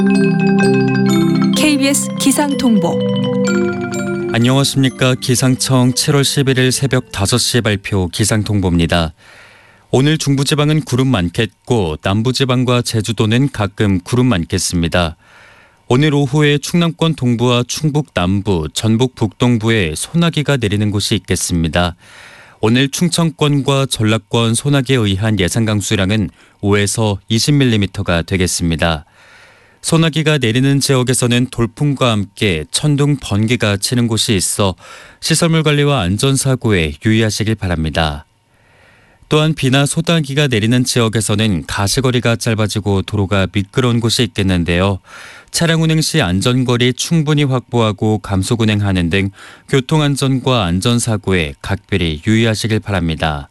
KBS 기상통보. 안녕하십니까. 기상청 7월 11일 새벽 5시 발표 기상통보입니다. 오늘 중부지방은 구름 많겠고 남부지방과 제주도는 가끔 구름 많겠습니다. 오늘 오후에 충남권 동부와 충북 남부, 전북 북동부에 소나기가 내리는 곳이 있겠습니다. 오늘 충청권과 전라권 소나기에 의한 예상 강수량은 5에서 20mm가 되겠습니다. 소나기가 내리는 지역에서는 돌풍과 함께 천둥, 번개가 치는 곳이 있어 시설물 관리와 안전사고에 유의하시길 바랍니다. 또한 비나 소나기가 내리는 지역에서는 가시거리가 짧아지고 도로가 미끄러운 곳이 있겠는데요. 차량 운행 시 안전거리 충분히 확보하고 감속 운행하는 등 교통안전과 안전사고에 각별히 유의하시길 바랍니다.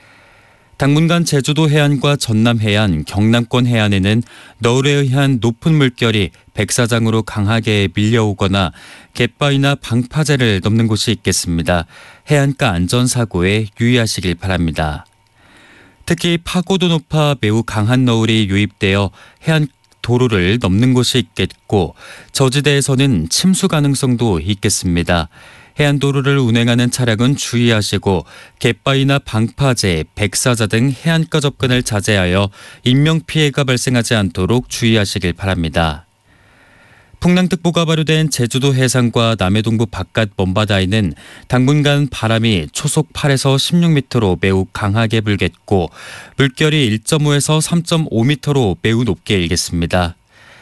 당분간 제주도 해안과 전남 해안, 경남권 해안에는 너울에 의한 높은 물결이 백사장으로 강하게 밀려오거나 갯바위나 방파제를 넘는 곳이 있겠습니다. 해안가 안전사고에 유의하시길 바랍니다. 특히 파고도 높아 매우 강한 너울이 유입되어 해안 도로를 넘는 곳이 있겠고 저지대에서는 침수 가능성도 있겠습니다. 해안도로를 운행하는 차량은 주의하시고 갯바위나 방파제, 백사자 등 해안가 접근을 자제하여 인명피해가 발생하지 않도록 주의하시길 바랍니다. 풍랑특보가 발효된 제주도 해상과 남해동부 바깥 먼바다에는 당분간 바람이 초속 8에서 16m로 매우 강하게 불겠고 물결이 1.5에서 3.5m로 매우 높게 일겠습니다.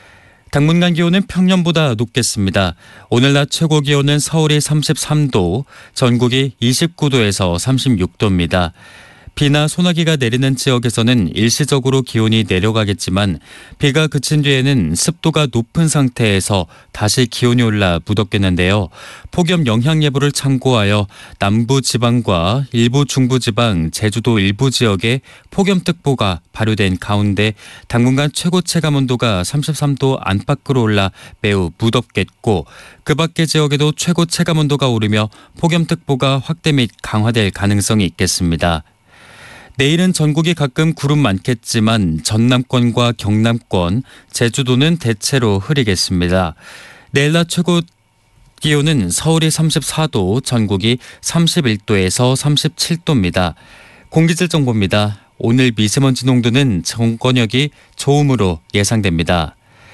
당분간 기온은 평년보다 높겠습니다. 오늘 낮 최고 기온은 서울이 33도, 전국이 29도에서 36도입니다. 비나 소나기가 내리는 지역에서는 일시적으로 기온이 내려가겠지만 비가 그친 뒤에는 습도가 높은 상태에서 다시 기온이 올라 무덥겠는데요. 폭염 영향 예보를 참고하여 남부지방과 일부 중부지방, 제주도 일부 지역에 폭염특보가 발효된 가운데 당분간 최고 체감온도가 33도 안팎으로 올라 매우 무덥겠고 그 밖의 지역에도 최고 체감온도가 오르며 폭염특보가 확대 및 강화될 가능성이 있겠습니다. 내일은 전국이 가끔 구름 많겠지만 전남권과 경남권, 제주도는 대체로 흐리겠습니다. 내일 낮 최고 기온은 서울이 34도, 전국이 31도에서 37도입니다. 공기질 정보입니다. 오늘 미세먼지 농도는 전권역이 좋음으로 예상됩니다.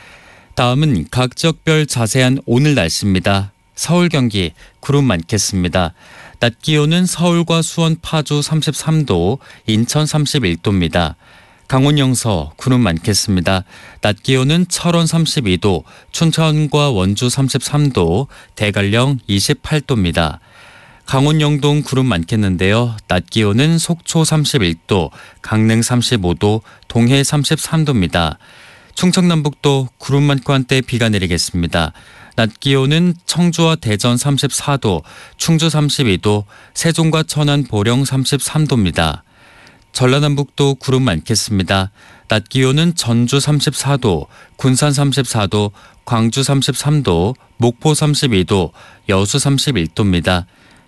다음은 각 지역별 자세한 오늘 날씨입니다. 서울, 경기 구름 많겠습니다. 낮 기온은 서울과 수원, 파주 33도, 인천 31도입니다. 강원, 영서 구름 많겠습니다. 낮 기온은 철원 32도, 춘천과 원주 33도, 대관령 28도입니다. 강원, 영동 구름 많겠는데요. 낮 기온은 속초 31도, 강릉 35도, 동해 33도입니다. 충청남북도 구름 많고 한때 비가 내리겠습니다. 낮 기온은 청주와 대전 34도, 충주 32도, 세종과 천안, 보령 33도입니다. 전라남북도 구름 많겠습니다. 낮 기온은 전주 34도, 군산 34도, 광주 33도, 목포 32도, 여수 31도입니다.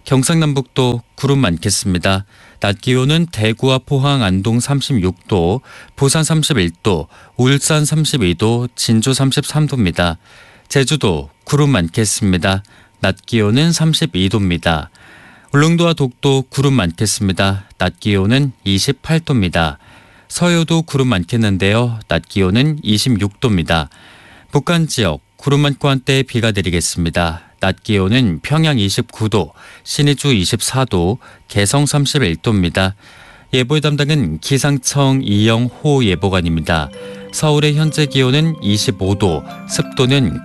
경상남북도 구름 많겠습니다. 낮 기온은 대구와 포항, 안동 36도, 부산 31도, 울산 32도, 진주 33도입니다. 제주도 구름 많겠습니다. 낮 기온은 32도입니다. 울릉도와 독도 구름 많겠습니다. 낮 기온은 28도입니다. 서해도 구름 많겠는데요. 낮 기온은 26도입니다. 북한 지역 구름 많고 한때 비가 내리겠습니다. 낮 기온은 평양 29도, 신의주 24도, 개성 31도입니다. 예보의 담당은 기상청 이영호 예보관입니다. 서울의 현재 기온은 25도, 습도는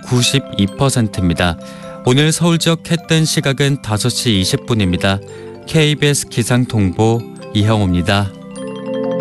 92%입니다. 오늘 서울 지역 해 뜬 시각은 5시 20분입니다. KBS 기상통보 이형호입니다.